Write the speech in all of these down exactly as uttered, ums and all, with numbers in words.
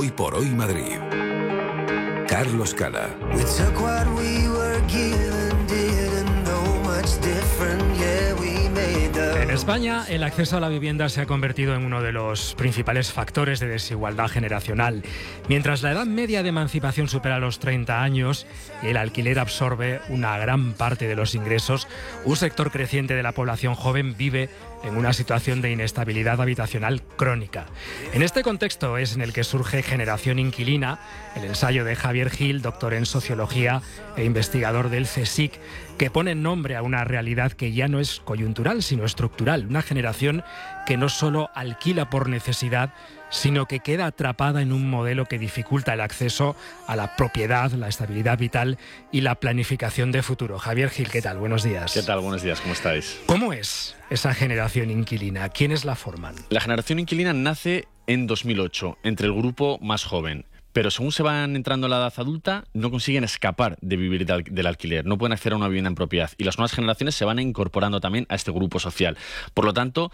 Hoy por Hoy Madrid. Carlos Cala. En España, el acceso a la vivienda se ha convertido en uno de los principales factores de desigualdad generacional. Mientras la edad media de emancipación supera los treinta años y el alquiler absorbe una gran parte de los ingresos, un sector creciente de la población joven vive en una situación de inestabilidad habitacional crónica. En este contexto es en el que surge Generación Inquilina, el ensayo de Javier Gil, doctor en Sociología e investigador del CSIC, que pone nombre a una realidad que ya no es coyuntural, sino estructural. Una generación que no solo alquila por necesidad, sino que queda atrapada en un modelo que dificulta el acceso a la propiedad, la estabilidad vital y la planificación de futuro. Javier Gil, ¿qué tal? Buenos días. ¿Qué tal? Buenos días, ¿cómo estáis? ¿Cómo es esa generación inquilina? ¿Quiénes la forman? La generación inquilina nace en dos mil ocho, entre el grupo más joven. Pero según se van entrando a la edad adulta, no consiguen escapar de vivir del, del alquiler, no pueden acceder a una vivienda en propiedad. Y las nuevas generaciones se van incorporando también a este grupo social. Por lo tanto,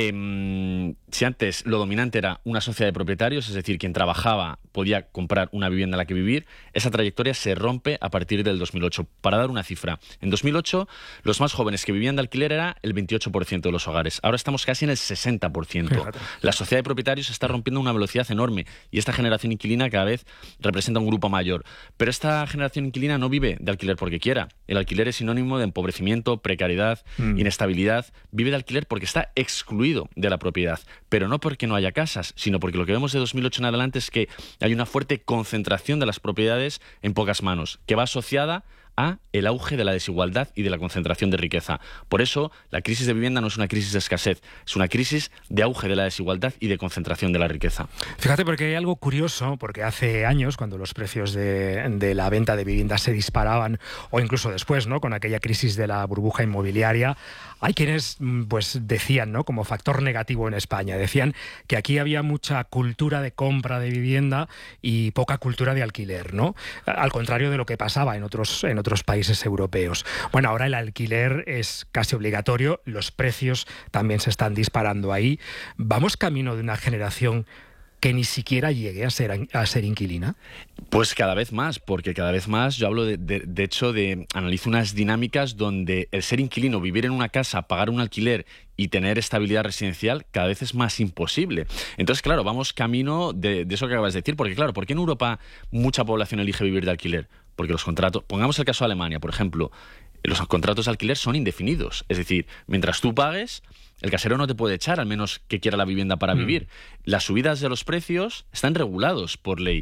eh, si antes lo dominante era una sociedad de propietarios, es decir, quien trabajaba podía comprar una vivienda en la que vivir, esa trayectoria se rompe a partir del dos mil ocho. Para dar una cifra, en dos mil ocho los más jóvenes que vivían de alquiler era el veintiocho por ciento de los hogares. Ahora estamos casi en el sesenta por ciento. Fíjate. La sociedad de propietarios se está rompiendo a una velocidad enorme y esta generación inquilina cada vez vez representa un grupo mayor. Pero esta generación inquilina no vive de alquiler porque quiera. El alquiler es sinónimo de empobrecimiento, precariedad, mm. inestabilidad. Vive de alquiler porque está excluido de la propiedad. Pero no porque no haya casas, sino porque lo que vemos de dos mil ocho en adelante es que hay una fuerte concentración de las propiedades en pocas manos, que va asociada a el auge de la desigualdad y de la concentración de riqueza. Por eso, la crisis de vivienda no es una crisis de escasez, es una crisis de auge de la desigualdad y de concentración de la riqueza. Fíjate, porque hay algo curioso, porque hace años, cuando los precios de, de la venta de viviendas se disparaban, o incluso después, ¿no?, con aquella crisis de la burbuja inmobiliaria, hay quienes pues decían, ¿no?, como factor negativo en España, decían que aquí había mucha cultura de compra de vivienda y poca cultura de alquiler, ¿no? Al contrario de lo que pasaba en otros, en otros países europeos. Bueno, ahora el alquiler es casi obligatorio, los precios también se están disparando ahí. ¿Vamos camino de una generación que ni siquiera llegue a ser, a ser inquilina? Pues cada vez más, porque cada vez más yo hablo de, de, de hecho de analizo unas dinámicas donde el ser inquilino, vivir en una casa, pagar un alquiler y tener estabilidad residencial cada vez es más imposible. Entonces, claro, vamos camino de, de eso que acabas de decir, porque claro, ¿por qué en Europa mucha población elige vivir de alquiler? Porque los contratos, pongamos el caso de Alemania, por ejemplo, los contratos de alquiler son indefinidos, es decir, mientras tú pagues, el casero no te puede echar, al menos que quiera la vivienda para mm. vivir. Las subidas de los precios están regulados por ley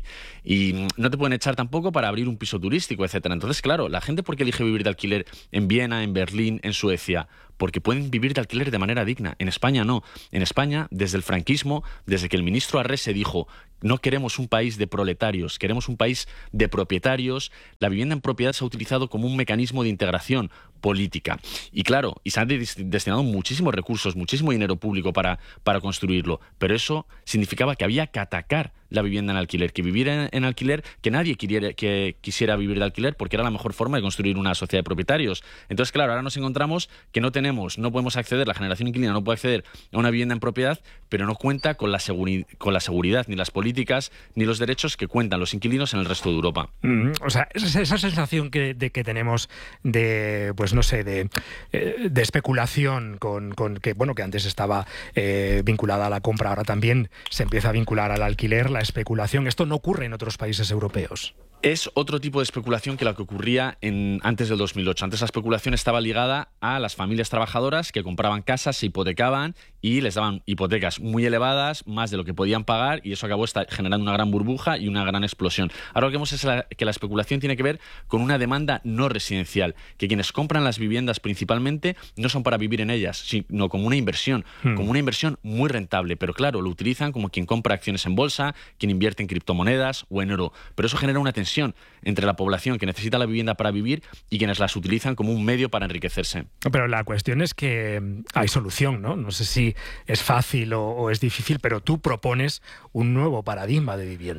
y no te pueden echar tampoco para abrir un piso turístico, etcétera. Entonces, claro, la gente, ¿por qué elige vivir de alquiler en Viena, en Berlín, en Suecia? Porque pueden vivir de alquiler de manera digna. En España no. En España, desde el franquismo, desde que el ministro Arrese dijo no queremos un país de proletarios, queremos un país de propietarios, la vivienda en propiedad se ha utilizado como un mecanismo de integración política. Y claro, y se han destinado muchísimos recursos, muchísimo dinero público para, para construirlo, pero eso significaba que había que atacar la vivienda en alquiler, que vivir en, en alquiler, que nadie quisiera, que quisiera vivir de alquiler porque era la mejor forma de construir una sociedad de propietarios. Entonces, claro, ahora nos encontramos que no tenemos, no podemos acceder, la generación inquilina no puede acceder a una vivienda en propiedad, pero no cuenta con la, seguri- con la seguridad, ni las políticas, ni los derechos que cuentan los inquilinos en el resto de Europa. Mm, o sea, esa, esa sensación que, de, que tenemos de, pues no sé, de, de especulación con, con que, bueno, que antes estaba eh, vinculada a la compra, ahora también se empieza a vincular al alquiler, la especulación. Esto no ocurre en otros países europeos. Es otro tipo de especulación que la que ocurría en, antes del dos mil ocho. Antes la especulación estaba ligada a las familias trabajadoras que compraban casas, se hipotecaban y les daban hipotecas muy elevadas, más de lo que podían pagar, y eso acabó generando una gran burbuja y una gran explosión. Ahora lo que vemos es la, que la especulación tiene que ver con una demanda no residencial, que quienes compran las viviendas principalmente no son para vivir en ellas, sino como una inversión, hmm. como una inversión muy rentable, pero claro, lo utilizan como quien compra acciones en bolsa, quien invierte en criptomonedas o en oro, pero eso genera una tensión entre la población que necesita la vivienda para vivir y quienes las utilizan como un medio para enriquecerse. Pero la cuestión es que hay solución, ¿no? No sé si es fácil o, o es difícil, pero tú propones un nuevo paradigma de vivienda.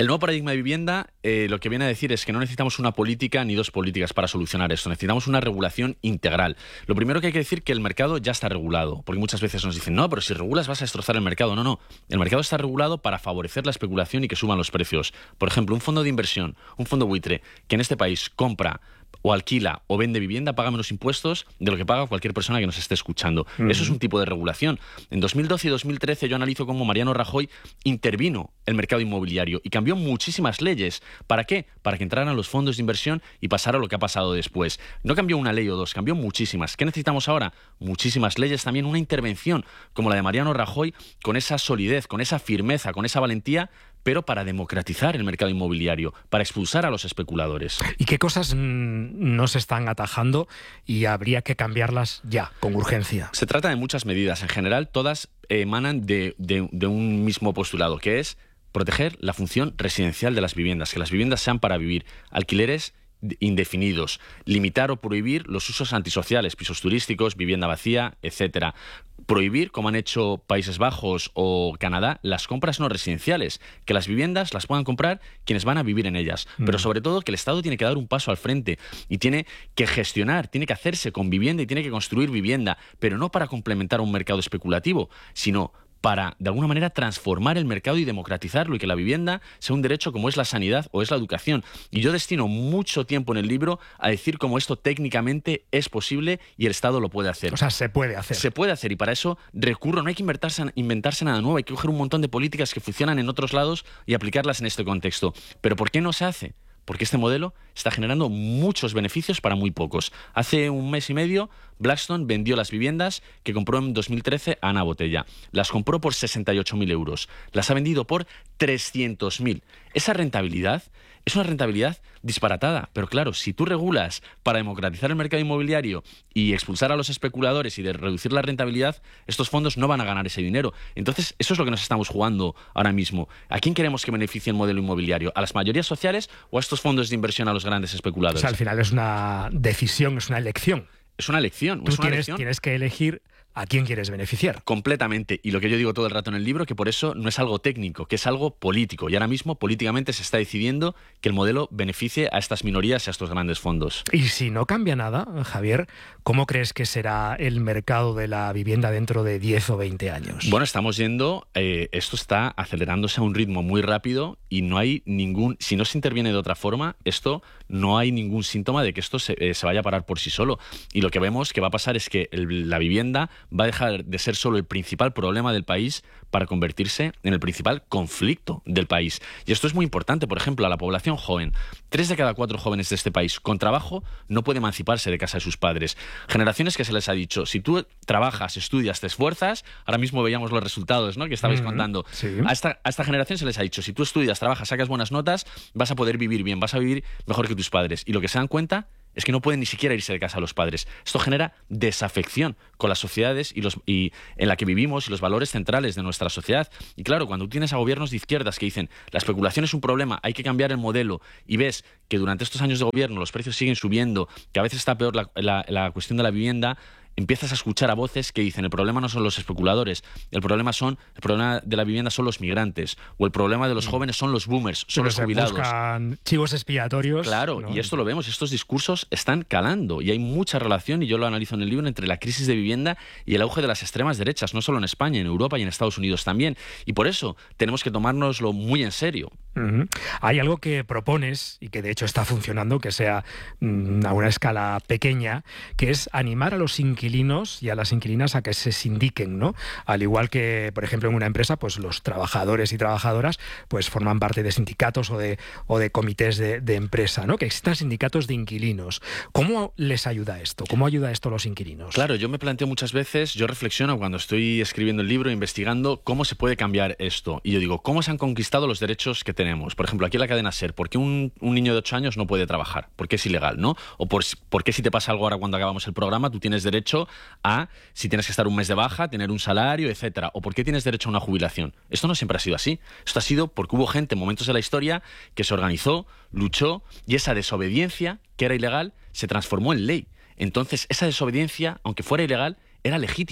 El nuevo paradigma de vivienda eh, lo que viene a decir es que no necesitamos una política ni dos políticas para solucionar esto. Necesitamos una regulación integral. Lo primero que hay que decir es que el mercado ya está regulado, porque muchas veces nos dicen, no, pero si regulas vas a destrozar el mercado. No, no. El mercado está regulado para favorecer la especulación y que suban los precios. Por ejemplo, un fondo de inversión, un fondo buitre, que en este país compra o alquila o vende vivienda, paga menos impuestos de lo que paga cualquier persona que nos esté escuchando. Uh-huh. Eso es un tipo de regulación. En dos mil doce y dos mil trece yo analizo cómo Mariano Rajoy intervino el mercado inmobiliario y cambió muchísimas leyes. ¿Para qué? Para que entraran los fondos de inversión y pasara lo que ha pasado después. No cambió una ley o dos, cambió muchísimas. ¿Qué necesitamos ahora? Muchísimas leyes, también una intervención como la de Mariano Rajoy, con esa solidez, con esa firmeza, con esa valentía, pero para democratizar el mercado inmobiliario, para expulsar a los especuladores. ¿Y qué cosas mmm, no se están atajando y habría que cambiarlas ya, con urgencia? Se trata de muchas medidas. En general, todas emanan de, de, de un mismo postulado, que es proteger la función residencial de las viviendas, que las viviendas sean para vivir. Alquileres indefinidos, limitar o prohibir los usos antisociales, pisos turísticos, vivienda vacía, etcétera. Prohibir, como han hecho Países Bajos o Canadá, las compras no residenciales, que las viviendas las puedan comprar quienes van a vivir en ellas, mm. pero sobre todo que el Estado tiene que dar un paso al frente y tiene que gestionar, tiene que hacerse con vivienda y tiene que construir vivienda, pero no para complementar un mercado especulativo, sino para, de alguna manera, transformar el mercado y democratizarlo y que la vivienda sea un derecho como es la sanidad o es la educación. Y yo destino mucho tiempo en el libro a decir cómo esto técnicamente es posible y el Estado lo puede hacer. O sea, se puede hacer. Se puede hacer y para eso recurro, no hay que inventarse, inventarse nada nuevo, hay que coger un montón de políticas que funcionan en otros lados y aplicarlas en este contexto. ¿Pero por qué no se hace? Porque este modelo está generando muchos beneficios para muy pocos. Hace un mes y medio, Blackstone vendió las viviendas que compró en dos mil trece a Ana Botella. Las compró por sesenta y ocho mil euros. Las ha vendido por trescientos mil. Esa rentabilidad es una rentabilidad disparatada. Pero claro, si tú regulas para democratizar el mercado inmobiliario y expulsar a los especuladores y de reducir la rentabilidad, estos fondos no van a ganar ese dinero. Entonces, eso es lo que nos estamos jugando ahora mismo. ¿A quién queremos que beneficie el modelo inmobiliario? ¿A las mayorías sociales o a estos fondos de inversión a los grandes especuladores? O sea, al final es una decisión, es una elección. Es una elección. Tú es una tienes, elección. tienes que elegir a quién quieres beneficiar. Completamente. Y lo que yo digo todo el rato en el libro, que por eso no es algo técnico, que es algo político. Y ahora mismo, políticamente, se está decidiendo que el modelo beneficie a estas minorías y a estos grandes fondos. Y si no cambia nada, Javier, ¿cómo crees que será el mercado de la vivienda dentro de diez o veinte años? Bueno, estamos yendo... Eh, esto está acelerándose a un ritmo muy rápido y no hay ningún... Si no se interviene de otra forma, esto no hay ningún síntoma de que esto se, eh, se vaya a parar por sí solo. Y lo que vemos que va a pasar es que el, la vivienda va a dejar de ser solo el principal problema del país para convertirse en el principal conflicto del país. Y esto es muy importante. Por ejemplo, a la población joven. Tres de cada cuatro jóvenes de este país con trabajo no puede emanciparse de casa de sus padres. Generaciones que se les ha dicho, si tú trabajas, estudias, te esfuerzas, ahora mismo veíamos los resultados, ¿no?, que estabais mm-hmm. contando. Sí. A, esta, a esta generación se les ha dicho, si tú estudias, trabajas, sacas buenas notas, vas a poder vivir bien, vas a vivir mejor que tus padres. Y lo que se dan cuenta es que no pueden ni siquiera irse de casa a los padres. Esto genera desafección con las sociedades y, los, y en la que vivimos y los valores centrales de nuestra sociedad. Y claro, cuando tú tienes a gobiernos de izquierdas que dicen la especulación es un problema, hay que cambiar el modelo, y ves que durante estos años de gobierno los precios siguen subiendo, que a veces está peor la, la, la cuestión de la vivienda, empiezas a escuchar a voces que dicen el problema no son los especuladores, el problema son el problema de la vivienda son los migrantes, o el problema de los jóvenes son los boomers, son Pero los jubilados. Buscan chivos expiatorios. Claro, ¿no? Y esto lo vemos, estos discursos están calando y hay mucha relación, y yo lo analizo en el libro, entre la crisis de vivienda y el auge de las extremas derechas, no solo en España, en Europa y en Estados Unidos también. Y por eso tenemos que tomárnoslo muy en serio. Uh-huh. Hay algo que propones y que de hecho está funcionando, que sea mm, a una escala pequeña, que es animar a los inquilinos y a las inquilinas a que se sindiquen, ¿no? Al igual que, por ejemplo, en una empresa, pues los trabajadores y trabajadoras pues forman parte de sindicatos o de, o de comités de, de empresa, ¿no? Que existan sindicatos de inquilinos. ¿Cómo les ayuda esto? ¿Cómo ayuda esto a los inquilinos? Claro, yo me planteo muchas veces, yo reflexiono cuando estoy escribiendo el libro, investigando cómo se puede cambiar esto. Y yo digo, ¿cómo se han conquistado los derechos que tenemos? Por ejemplo, aquí en la cadena SER, ¿por qué un, un niño de ocho años no puede trabajar? Porque es ilegal, ¿no? O por, ¿por qué si te pasa algo ahora cuando acabamos el programa, tú tienes derecho a, si tienes que estar un mes de baja, tener un salario, etcétera? ¿O por qué tienes derecho a una jubilación? Esto no siempre ha sido así. Esto ha sido porque hubo gente en momentos de la historia que se organizó, luchó, y esa desobediencia, que era ilegal, se transformó en ley. Entonces, esa desobediencia, aunque fuera ilegal, era legítima.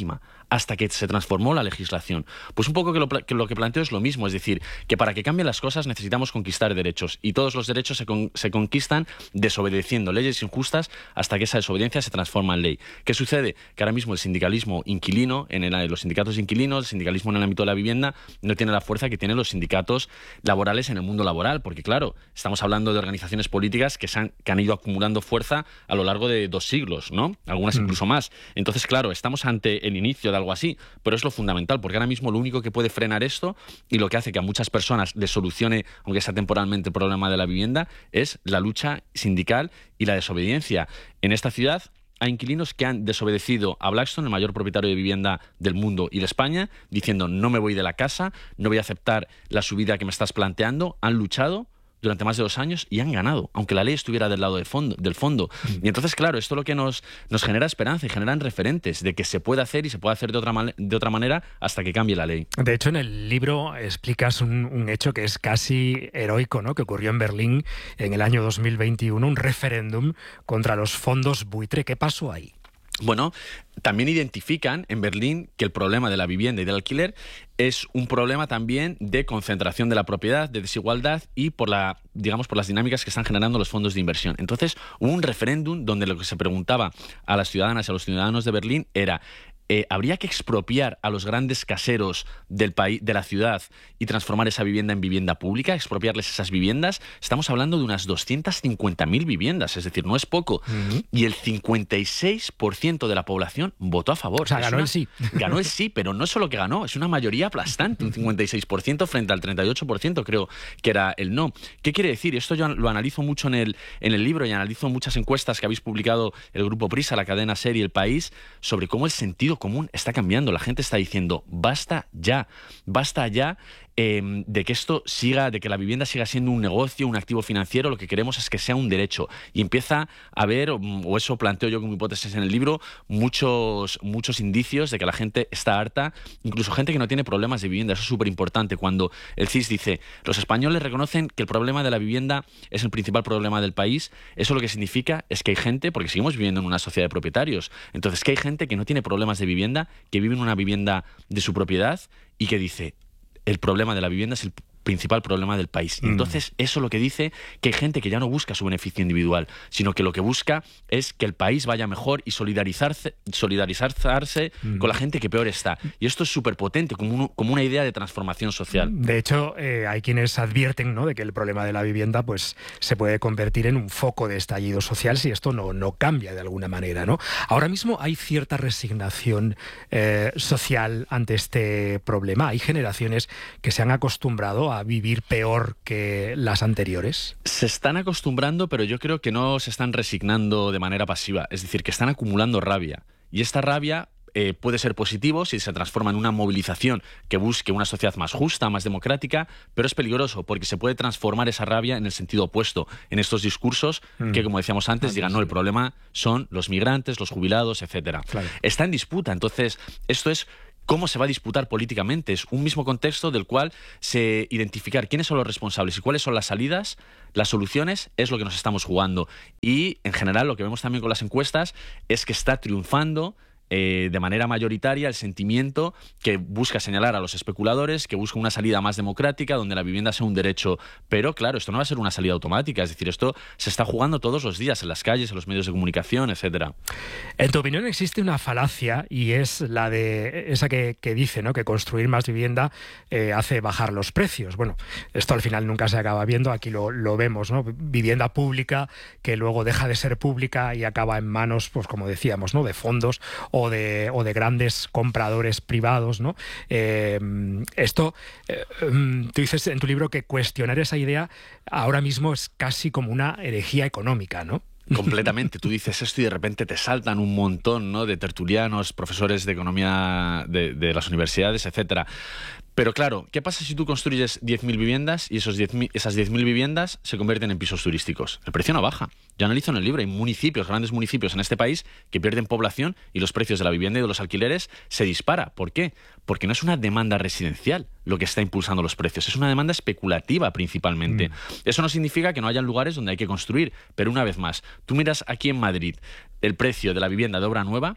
hasta que se transformó la legislación. Pues un poco que lo, que lo que planteo es lo mismo, es decir, que para que cambien las cosas necesitamos conquistar derechos, y todos los derechos se, con, se conquistan desobedeciendo leyes injustas hasta que esa desobediencia se transforma en ley. ¿Qué sucede? Que ahora mismo el sindicalismo inquilino, en el, los sindicatos de inquilinos, el sindicalismo en el ámbito de la vivienda, no tiene la fuerza que tienen los sindicatos laborales en el mundo laboral, porque claro, estamos hablando de organizaciones políticas que, se han, que han ido acumulando fuerza a lo largo de dos siglos, ¿no? Algunas mm. incluso más. Entonces, claro, estamos ante el inicio de algo así, pero es lo fundamental, porque ahora mismo lo único que puede frenar esto y lo que hace que a muchas personas les solucione, aunque sea temporalmente, el problema de la vivienda, es la lucha sindical y la desobediencia. En esta ciudad hay inquilinos que han desobedecido a Blackstone, el mayor propietario de vivienda del mundo y de España, diciendo no me voy de la casa, no voy a aceptar la subida que me estás planteando. Han luchado durante más de dos años y han ganado, aunque la ley estuviera del lado de fondo, del fondo. Mm. Y entonces, claro, esto lo que nos, nos genera esperanza y generan referentes de que se puede hacer y se puede hacer de otra, de otra manera hasta que cambie la ley. De hecho, en el libro explicas un, un hecho que es casi heroico, ¿no?, que ocurrió en Berlín en el año dos mil veintiuno, un referéndum contra los fondos buitre. ¿Qué pasó ahí? Bueno, también identifican en Berlín que el problema de la vivienda y del alquiler es un problema también de concentración de la propiedad, de desigualdad y por la, digamos, por las dinámicas que están generando los fondos de inversión. Entonces, hubo un referéndum donde lo que se preguntaba a las ciudadanas y a los ciudadanos de Berlín era: Eh, ¿habría que expropiar a los grandes caseros del país, de la ciudad, y transformar esa vivienda en vivienda pública, expropiarles esas viviendas? Estamos hablando de unas doscientas cincuenta mil viviendas, es decir, no es poco. Uh-huh. Y el cincuenta y seis por ciento de la población votó a favor. O sea, ganó una, el sí. Ganó el sí, pero no solo que ganó, es una mayoría aplastante, un cincuenta y seis por ciento frente al treinta y ocho por ciento creo que era el no. ¿Qué quiere decir? Esto yo lo analizo mucho en el, en el libro y analizo muchas encuestas que habéis publicado el Grupo Prisa, la cadena SER y El País, sobre cómo el sentido común está cambiando. La gente está diciendo basta ya, basta ya eh, de que esto siga, de que la vivienda siga siendo un negocio, un activo financiero. Lo que queremos es que sea un derecho. Y empieza a haber, o eso planteo yo como hipótesis en el libro, muchos, muchos indicios de que la gente está harta, incluso gente que no tiene problemas de vivienda. Eso es súper importante. Cuando el C I S dice, los españoles reconocen que el problema de la vivienda es el principal problema del país, eso lo que significa es que hay gente, porque seguimos viviendo en una sociedad de propietarios, entonces que hay gente que no tiene problemas de vivienda, que vive en una vivienda de su propiedad y que dice, el problema de la vivienda es el principal problema del país. Y entonces eso lo que dice que hay gente que ya no busca su beneficio individual, sino que lo que busca es que el país vaya mejor y solidarizarse, solidarizarse mm. con la gente que peor está. Y esto es súper potente, como, un, como una idea de transformación social. De hecho, eh, hay quienes advierten, ¿no?, de que el problema de la vivienda pues se puede convertir en un foco de estallido social si esto no, no cambia de alguna manera, ¿no? Ahora mismo hay cierta resignación eh, social ante este problema. Hay generaciones que se han acostumbrado a vivir peor que las anteriores. Se están acostumbrando, pero yo creo que no se están resignando de manera pasiva. Es decir, que están acumulando rabia. Y esta rabia eh, puede ser positivo si se transforma en una movilización que busque una sociedad más justa, más democrática, pero es peligroso porque se puede transformar esa rabia en el sentido opuesto, en estos discursos mm. que, como decíamos antes, ah, digan, sí. no, el problema son los migrantes, los jubilados, etcétera. Claro. Está en disputa. Entonces, esto es cómo se va a disputar políticamente. Es un mismo contexto del cual se identificar quiénes son los responsables y cuáles son las salidas, las soluciones, es lo que nos estamos jugando. Y, en general, lo que vemos también con las encuestas es que está triunfando Eh, de manera mayoritaria el sentimiento que busca señalar a los especuladores, que busca una salida más democrática, donde la vivienda sea un derecho. Pero claro, esto no va a ser una salida automática, es decir, esto se está jugando todos los días en las calles, en los medios de comunicación, etcétera. En tu opinión existe una falacia y es la de esa que, que dice, ¿no?, que construir más vivienda eh, hace bajar los precios. Bueno, esto al final nunca se acaba viendo, aquí lo, lo vemos, ¿no? Vivienda pública que luego deja de ser pública y acaba en manos, pues como decíamos, ¿no?, de fondos o de, o de grandes compradores privados, ¿no? Eh, esto, eh, tú dices en tu libro que cuestionar esa idea ahora mismo es casi como una herejía económica, ¿no? Completamente. Tú dices esto y de repente te saltan un montón, ¿no?, de tertulianos, profesores de economía de, de las universidades, etcétera. Pero claro, ¿qué pasa si tú construyes diez mil viviendas y esos diez mil, esas diez mil viviendas se convierten en pisos turísticos? El precio no baja. Yo analizo en el libro, hay municipios, grandes municipios en este país que pierden población y los precios de la vivienda y de los alquileres se disparan. ¿Por qué? Porque no es una demanda residencial lo que está impulsando los precios, es una demanda especulativa principalmente. Mm. Eso no significa que no hayan lugares donde hay que construir, pero una vez más, tú miras aquí en Madrid el precio de la vivienda de obra nueva,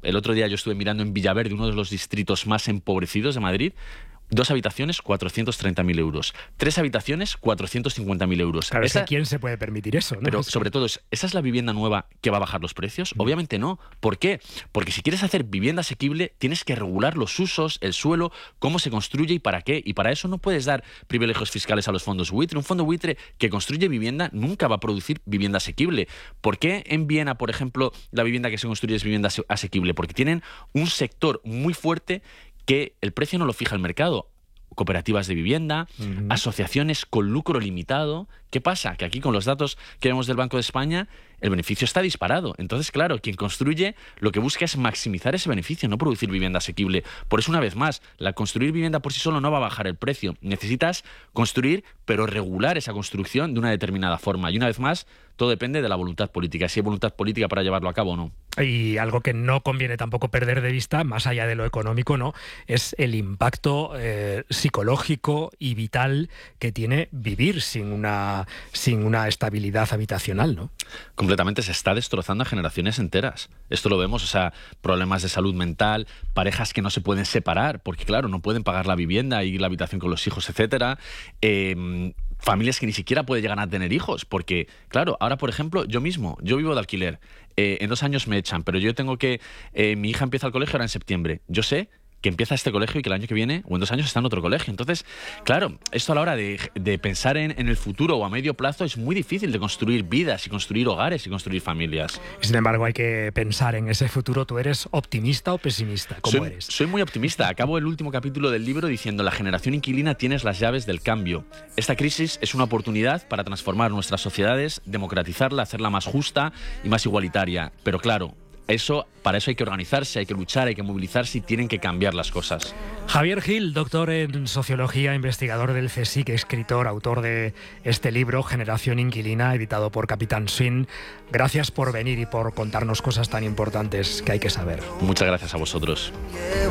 el otro día yo estuve mirando en Villaverde, uno de los distritos más empobrecidos de Madrid. Dos habitaciones, cuatrocientos treinta mil euros. Tres habitaciones, cuatrocientos cincuenta mil euros. Claro, Esa... es que ¿quién se puede permitir eso? ¿no? Pero es sobre que... todo, ¿esa es la vivienda nueva que va a bajar los precios? No. Obviamente no. ¿Por qué? Porque si quieres hacer vivienda asequible, tienes que regular los usos, el suelo, cómo se construye y para qué. Y para eso no puedes dar privilegios fiscales a los fondos buitre. Un fondo buitre que construye vivienda nunca va a producir vivienda asequible. ¿Por qué en Viena, por ejemplo, la vivienda que se construye es vivienda asequible? Porque tienen un sector muy fuerte que el precio no lo fija el mercado. Cooperativas de vivienda, uh-huh. asociaciones con lucro limitado. ¿Qué pasa? Que aquí con los datos que vemos del Banco de España, el beneficio está disparado. Entonces, claro, quien construye lo que busca es maximizar ese beneficio, no producir vivienda asequible. Por eso, una vez más, la construir vivienda por sí solo no va a bajar el precio. Necesitas construir, pero regular esa construcción de una determinada forma. Y una vez más, todo depende de la voluntad política, si hay voluntad política para llevarlo a cabo o no. Y algo que no conviene tampoco perder de vista, más allá de lo económico, ¿no?, es el impacto eh, psicológico y vital que tiene vivir sin una, sin una estabilidad habitacional, ¿no? Completamente, se está destrozando a generaciones enteras. Esto lo vemos, o sea, problemas de salud mental, parejas que no se pueden separar, porque claro, no pueden pagar la vivienda y la habitación con los hijos, etcétera. Eh, familias que ni siquiera pueden llegar a tener hijos, porque, claro, ahora, por ejemplo, yo mismo, yo vivo de alquiler, eh, en dos años me echan, pero yo tengo que, eh, mi hija empieza el colegio ahora en septiembre, yo sé que empieza este colegio y que el año que viene o en dos años está en otro colegio. Entonces, claro, esto a la hora de, de pensar en, en el futuro o a medio plazo es muy difícil de construir vidas y construir hogares y construir familias. Sin embargo, hay que pensar en ese futuro. ¿Tú eres optimista o pesimista? ¿Cómo soy, eres? Soy muy optimista. Acabo el último capítulo del libro diciendo: la generación inquilina tienes las llaves del cambio. Esta crisis es una oportunidad para transformar nuestras sociedades, democratizarla, hacerla más justa y más igualitaria. Pero claro, Eso, para eso hay que organizarse, hay que luchar, hay que movilizarse y tienen que cambiar las cosas. Javier Gil, doctor en Sociología, investigador del CSIC, escritor, autor de este libro, Generación Inquilina, editado por Capitán Swing. Gracias por venir y por contarnos cosas tan importantes que hay que saber. Muchas gracias a vosotros.